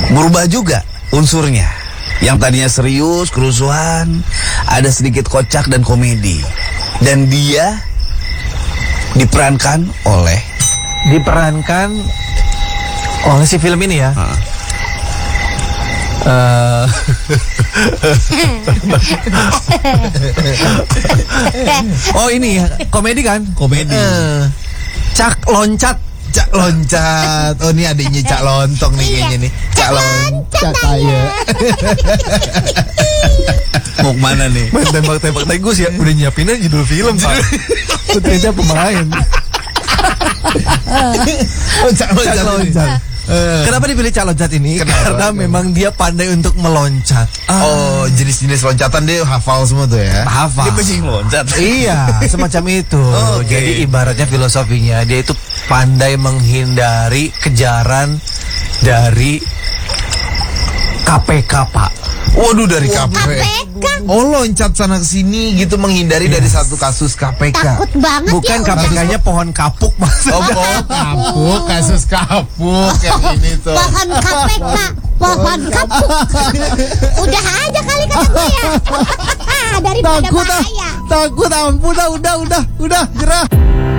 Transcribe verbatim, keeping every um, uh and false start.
Berubah juga unsurnya. Yang tadinya serius, kerusuhan, ada sedikit kocak dan komedi. Dan dia diperankan oleh Diperankan oleh si film ini ya. uh, Uh, oh ini komedi kan? komedi. Uh, Cak Loncat. Cak Loncat. Oh, ini adiknya Cak Lontong nih kayaknya nih. Cak Loncat aja. Mau kemana nih? Main tembak-tembak. Tadi gue sih udah nyiapin aja judul film Pak. Ternyata pemain. Oh, Cak Loncat. Cak Loncat. Uh. Kenapa dipilih Cak Loncat ini? Kenapa? Karena memang dia pandai untuk meloncat. Oh, jenis-jenis loncatan dia hafal semua tuh ya. Hafal. Dia pasti loncat. Iya, semacam itu. Oh, oke. Jadi ibaratnya filosofinya dia itu pandai menghindari kejaran dari K P K, Pak. Waduh, dari K P K. K P K. Oh, loncat sana kesini gitu menghindari dari satu kasus K P K. Takut banget Bukan ya. K P K-nya pohon kapuk, Mas. Oh, oh, kapuk, kasus kapuk yang ini tuh. Pohon K P K, pohon kapuk. Udah aja kali kata gue ya. Daripada Takut ah, bahaya. takut ampun, udah, udah, udah, udah, udah, gerah.